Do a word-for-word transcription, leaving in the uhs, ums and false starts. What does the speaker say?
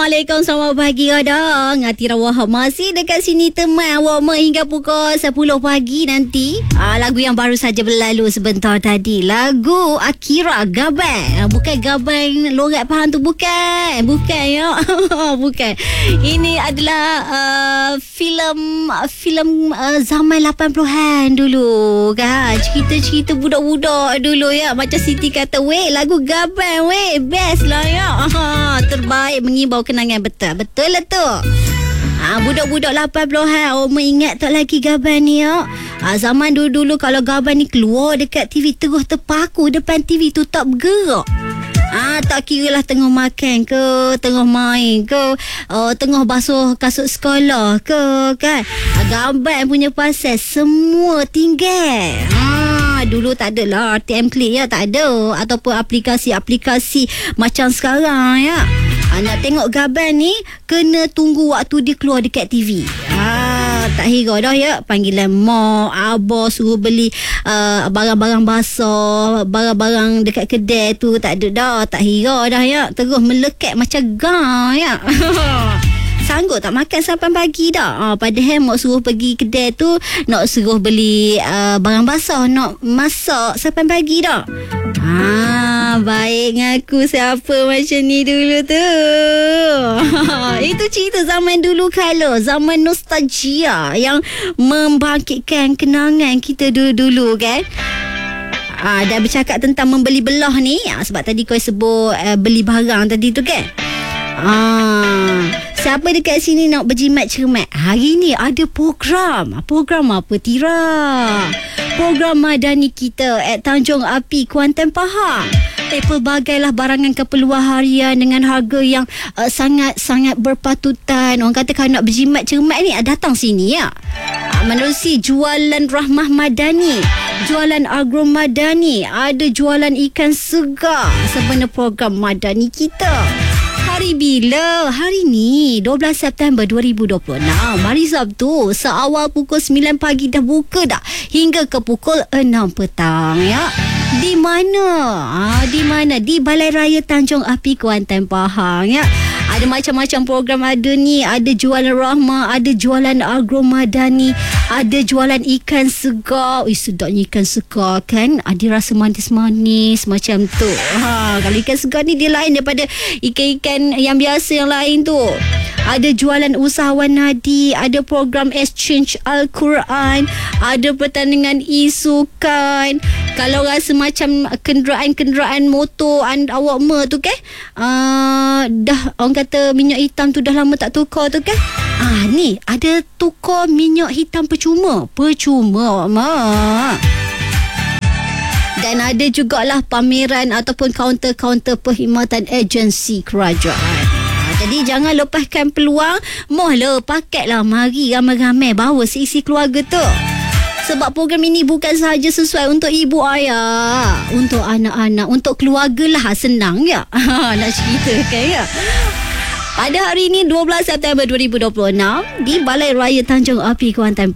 Assalamualaikum, selamat pagi Radang. Atira Wahab masih dekat sini teman awak hingga pukul sepuluh pagi nanti. Ah, lagu yang baru saja berlalu sebentar tadi, lagu Akira Gaban. Bukan Gaban lorat Pahang tu, bukan. Bukan ya. Bukan. Ini adalah uh, filem filem uh, zaman lapan puluhan dulu kan. Cerita-cerita budak-budak dulu ya. Macam Siti kata, weh lagu Gaban weh best lah ya. Aha, terbaik, mengimbau kenangan. Betul. Betul lah tu. Ha, budak-budak lapan puluhan, orang ingat tak lagi Gaban ni ya. Ha, zaman dulu-dulu kalau Gaban ni keluar dekat T V, terus terpaku depan T V tu, tak bergerak. Ah, tak kira lah tengah makan ke, tengah main ke, uh, tengah basuh kasut sekolah ke kan. Ah, Gaban punya pasal semua tinggal. Ah, dulu tak ada lah R T M Click ya, tak ada. Ataupun aplikasi-aplikasi macam sekarang ya. Ah, nak tengok Gaban ni kena tunggu waktu dia keluar dekat T V. Ah, tak hira dah ya. Panggilan mak, abah suruh beli uh, barang-barang basah, barang-barang dekat kedai tu tak ada dah. Tak hira dah ya. Terus melekat macam gang ya. Sanggup tak makan sampai pagi dah. Ah, padahal mak suruh pergi kedai tu nak suruh beli uh, barang basah, nak masak sampai pagi dah. Ah, baik ngaku siapa macam ni dulu tu. Itu cerita zaman dulu kalau zaman nostalgia yang membangkitkan kenangan kita dulu-dulu kan. Ah, dah bercakap tentang membeli belah ni, ah, sebab tadi kau sebut uh, beli barang tadi tu kan. Ah, siapa dekat sini nak berjimat cermat? Hari ni ada program. Program apa Tira? Program Madani kita at Tanjung Api Kuantan Pahang. Eh, pelbagailah barangan keperluan harian dengan harga yang uh, sangat-sangat berpatutan. Orang kata kalau nak berjimat cermat ni, uh, datang sini ya. Uh, menerusi jualan Rahmah Madani, jualan Agro Madani, ada jualan ikan segar sebenarnya program Madani kita. Hari bila? Hari ni dua belas September dua ribu dua puluh enam, hari Sabtu, seawal pukul sembilan pagi dah buka dah hingga ke pukul enam petang ya. Di mana? Ah, di mana? Di Balai Raya Tanjung Api Kuantan Pahang ya. Ada macam-macam program ada ni. Ada jualan Rahmah, ada jualan Agro Madani, ada jualan ikan segar. Ui, sedapnya ikan segar kan. Ada rasa manis-manis macam tu. Ha, kalau ikan segar ni dia lain daripada ikan-ikan yang biasa yang lain tu. Ada jualan usahawan nadi, ada program exchange Al-Quran, ada pertandingan e-sukan. Kalau rasa macam kenderaan-kenderaan motor and awak me tu kan, uh, dah orang kata minyak hitam tu dah lama tak tukar tu kan. Ah, ni ada tukar minyak hitam percuma. Percuma mak. Dan ada jugalah pameran ataupun kaunter-kaunter perkhidmatan agensi kerajaan. Jadi jangan lepaskan peluang. Mohlah paketlah, mari ramai-ramai bawa seisi keluarga tu. Sebab program ini bukan sahaja sesuai untuk ibu ayah, untuk anak-anak, untuk keluarga lah. Senang ya. Nak ceritakan ya. Pada hari ini dua belas September dua ribu dua puluh enam di Balai Raya Tanjung Api Kuantan